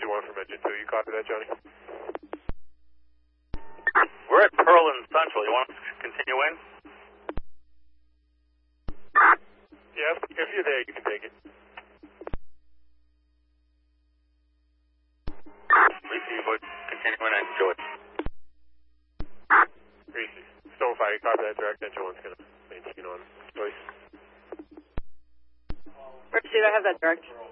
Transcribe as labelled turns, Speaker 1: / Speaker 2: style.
Speaker 1: engine 1 from engine 2. You copy that, Johnny?
Speaker 2: We're at Pearl and Central. You want us to continue in?
Speaker 1: Yeah, if you're there, you can take it.
Speaker 2: Lisa, you would continue in and enjoy.
Speaker 1: Greasy. Stone Fire, you copy that direct. Engine 1's going to maintain on choice.
Speaker 3: Ripsy, I have that direct.